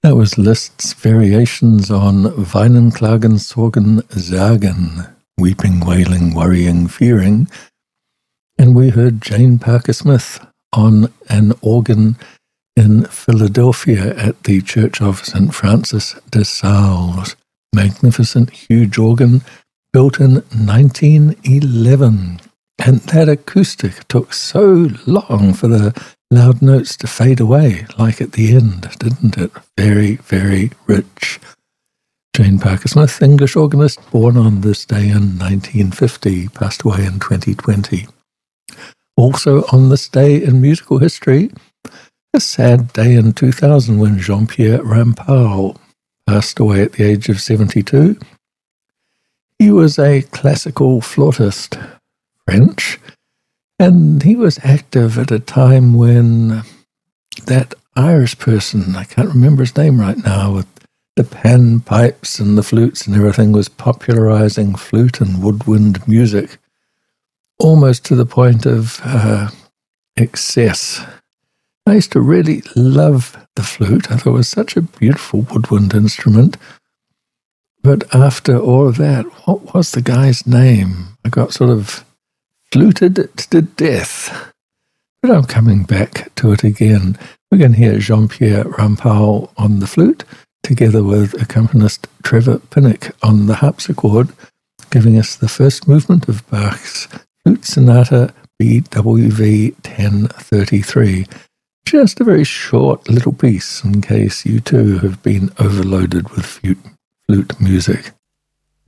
That was Liszt's variations on Weinen, Klagen, Sorgen, Sagen, weeping, wailing, worrying, fearing. And we heard Jane Parker Smith on an organ in Philadelphia at the Church of St. Francis de Sales. Magnificent, huge organ built in 1911. And that acoustic took so long for the loud notes to fade away, like at the end, didn't it? Very, very rich. Jane Parker Smith, English organist, born on this day in 1950, passed away in 2020. Also on this day in musical history, a sad day in 2000 when Jean-Pierre Rampal passed away at the age of 72. He was a classical flautist, French, and he was active at a time when that Irish person, I can't remember his name right now, with the panpipes and the flutes and everything, was popularizing flute and woodwind music almost to the point of excess. I used to really love the flute. I thought it was such a beautiful woodwind instrument. But after all of that, what was the guy's name? I got sort of fluted to death. But I'm coming back to it again. We're going to hear Jean-Pierre Rampal on the flute, together with accompanist Trevor Pinnock on the harpsichord, giving us the first movement of Bach's Flute Sonata BWV 1033. Just a very short little piece in case you too have been overloaded with flute music.